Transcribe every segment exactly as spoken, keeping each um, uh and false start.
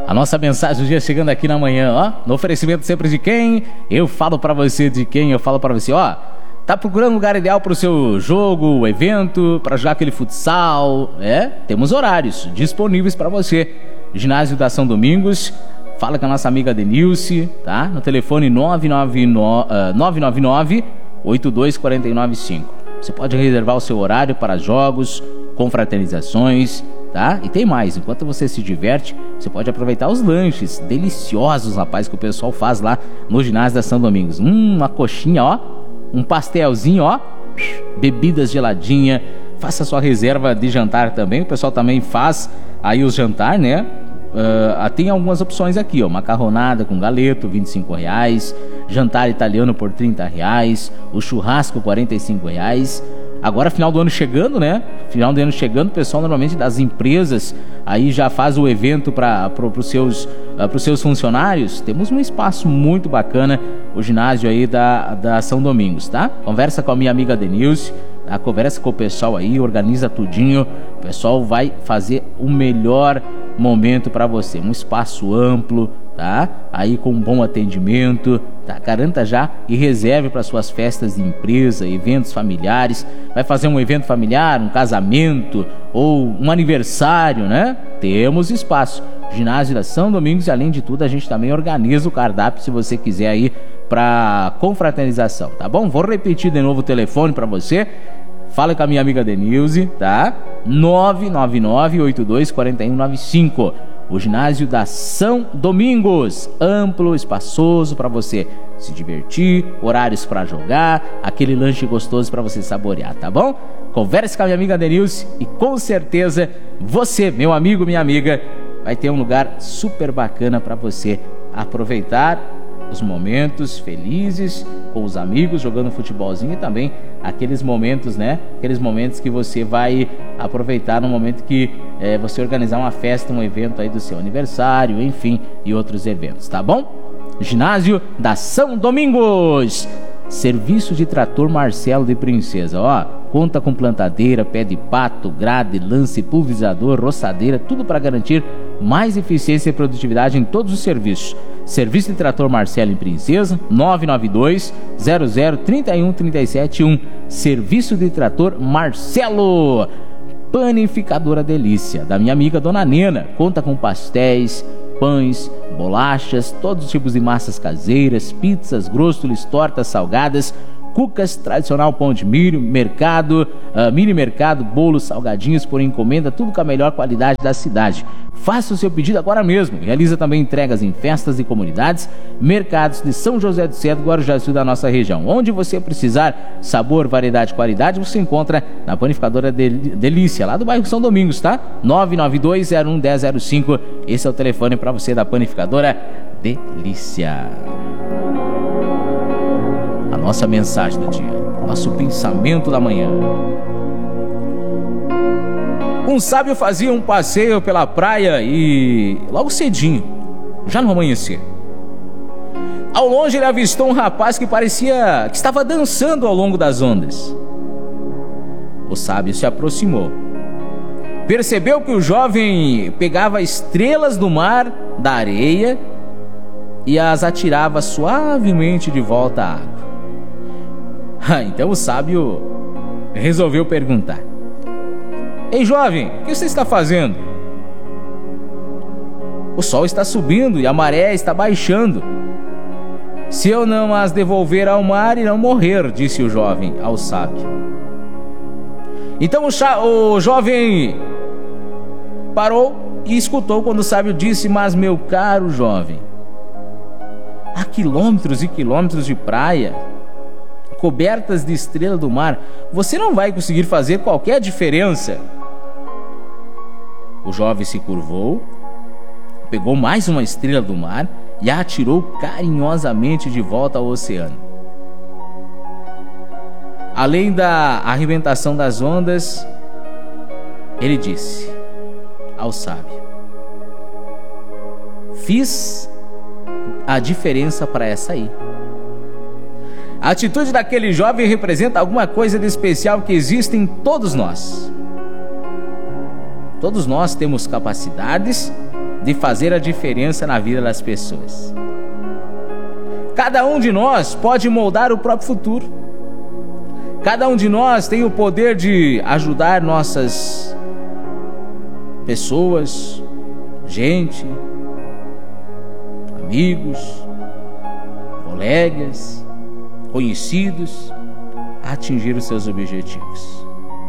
A nossa mensagem do dia chegando aqui na manhã, ó. No oferecimento sempre de quem? Eu falo pra você de quem? Eu falo pra você, ó. Tá procurando um lugar ideal pro seu jogo, evento, pra jogar aquele futsal? É, temos horários disponíveis pra você. Ginásio da São Domingos. Fala com a nossa amiga Denilce, tá? No telefone nove nove nove, oito dois quatro nove cinco. Você pode reservar o seu horário para jogos, confraternizações, tá? E tem mais, enquanto você se diverte, você pode aproveitar os lanches deliciosos, rapaz, que o pessoal faz lá no ginásio da São Domingos. Hum, uma coxinha, ó, um pastelzinho, ó, bebidas geladinha. Faça sua reserva de jantar também, o pessoal também faz aí o jantar, né? Uh, tem algumas opções aqui, ó, macarronada com galeto, vinte e cinco reais, jantar italiano por trinta reais, o churrasco quarenta e cinco reais. Agora final do ano chegando, né? Final do ano chegando, o pessoal normalmente das empresas aí já faz o evento para pro, os seus, uh, pros seus funcionários. Temos um espaço muito bacana, o ginásio aí da, da São Domingos, tá? Conversa com a minha amiga Denilce, tá? Conversa com o pessoal aí, organiza tudinho. O pessoal vai fazer o melhor momento para você, um espaço amplo, tá? Aí com um bom atendimento, tá? Garanta já e reserve para suas festas de empresa, eventos familiares. Vai fazer um evento familiar, um casamento ou um aniversário, né? Temos espaço. Ginásio da São Domingos e além de tudo a gente também organiza o cardápio se você quiser aí para confraternização, tá bom? Vou repetir de novo o telefone para você. Fala com a minha amiga Denilze, tá? nove nove nove, oito dois quatro um nove cinco. O ginásio da São Domingos, amplo, espaçoso para você se divertir, horários para jogar, aquele lanche gostoso para você saborear, tá bom? Converse com a minha amiga Denilce e com certeza você, meu amigo, minha amiga, vai ter um lugar super bacana para você aproveitar os momentos felizes com os amigos jogando futebolzinho e também aqueles momentos, né? Aqueles momentos que você vai aproveitar no momento que é, você organizar uma festa, um evento aí do seu aniversário, enfim, e outros eventos, tá bom? Ginásio da São Domingos. Serviço de trator Marcelo de Princesa, ó. Conta com plantadeira, pé de pato, grade, lance, pulverizador, roçadeira, tudo para garantir mais eficiência e produtividade em todos os serviços. Serviço de trator Marcelo em Princesa, nove nove dois, zero zero, três um, três sete um. Serviço de trator Marcelo. Panificadora Delícia, da minha amiga Dona Nena. Conta com pastéis, pães, bolachas, todos os tipos de massas caseiras, pizzas, grostos, tortas, salgadas, cucas, tradicional pão de milho, mercado, uh, mini mercado, bolos, salgadinhos por encomenda, tudo com a melhor qualidade da cidade. Faça o seu pedido agora mesmo. Realiza também entregas em festas e comunidades, mercados de São José do Cedro, Guarujá do Sul da nossa região. Onde você precisar, sabor, variedade, qualidade, você encontra na Panificadora Delícia, lá do bairro São Domingos, tá? nove nove dois, zero um, um zero zero cinco. Esse é o telefone para você da Panificadora Delícia. A nossa mensagem do dia, nosso pensamento da manhã. Um sábio fazia um passeio pela praia e logo cedinho, já no amanhecer, ao longe ele avistou um rapaz que parecia que estava dançando ao longo das ondas. O sábio se aproximou, percebeu que o jovem pegava estrelas do mar, da areia, e as atirava suavemente de volta à água. Então o sábio resolveu perguntar: Ei, jovem, o que você está fazendo? O sol está subindo e a maré está baixando. Se eu não as devolver ao mar, irão morrer, disse o jovem ao sábio. Então o, chá, o jovem parou e escutou quando o sábio disse: Mas meu caro jovem, há quilômetros e quilômetros de praia cobertas de estrela do mar, você não vai conseguir fazer qualquer diferença. O jovem se curvou, pegou mais uma estrela do mar e a atirou carinhosamente de volta ao oceano. Além da arrebentação das ondas, ele disse ao sábio: Fiz a diferença para essa aí. A atitude daquele jovem representa alguma coisa de especial que existe em todos nós. Todos nós temos capacidades de fazer a diferença na vida das pessoas. Cada um de nós pode moldar o próprio futuro. Cada um de nós tem o poder de ajudar nossas pessoas, gente, amigos, colegas, conhecidos, a atingir os seus objetivos.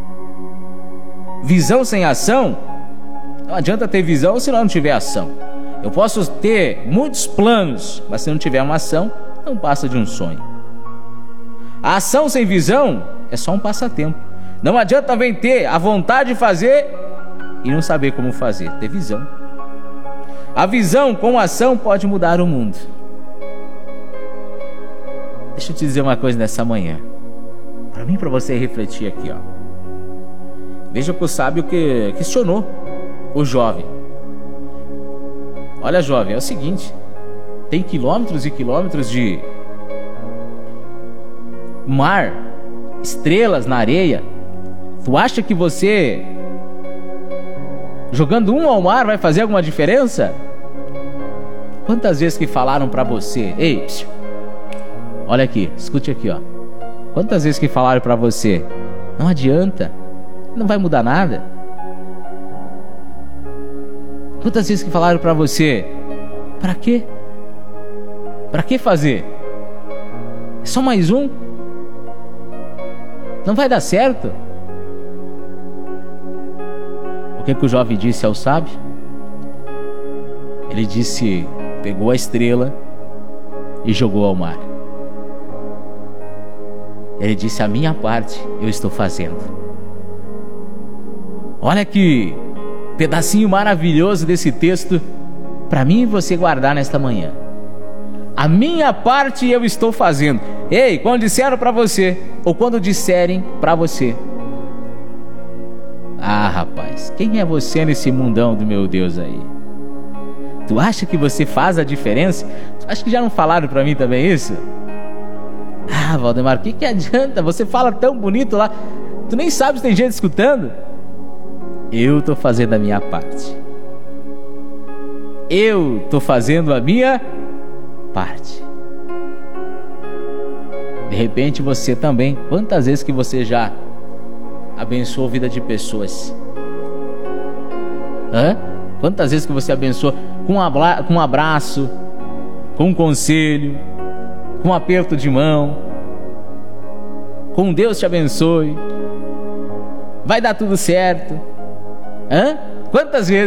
Visão sem ação, não adianta ter visão se não tiver ação. Eu posso ter muitos planos, mas se não tiver uma ação, não passa de um sonho. A ação sem visão é só um passatempo. Não adianta também ter a vontade de fazer e não saber como fazer, ter visão. A visão com ação pode mudar o mundo. Deixa eu te dizer uma coisa nessa manhã, para mim, para você refletir aqui, ó. Veja que o sábio que questionou o jovem. Olha, jovem, é o seguinte: tem quilômetros e quilômetros de mar, estrelas na areia. Tu acha que você jogando um ao mar vai fazer alguma diferença? Quantas vezes que falaram pra você: ei, psiu, olha aqui, escute aqui, ó. Quantas vezes que falaram pra você: não adianta, não vai mudar nada? Quantas vezes que falaram pra você: pra quê? Pra que fazer? É só mais um? Não vai dar certo? O que que o jovem disse ao sábio? Ele disse, pegou a estrela e jogou ao mar. Ele disse: a minha parte eu estou fazendo. Olha que pedacinho maravilhoso desse texto para mim e você guardar nesta manhã. A minha parte eu estou fazendo. Ei, quando disseram para você, ou quando disserem para você: ah, rapaz, quem é você nesse mundão do meu Deus aí? Tu acha que você faz a diferença? Acho que já não falaram para mim também isso? Ah, Valdemar, o que que adianta? Você fala tão bonito lá, tu nem sabe se tem gente escutando. Eu tô fazendo a minha parte. Eu tô fazendo a minha parte. De repente você também, quantas vezes que você já abençoou a vida de pessoas? Hã? Quantas vezes que você abençoou com um, abra- com um abraço, com um conselho, com um aperto de mão, com um Deus te abençoe, vai dar tudo certo? Hã? Quantas vezes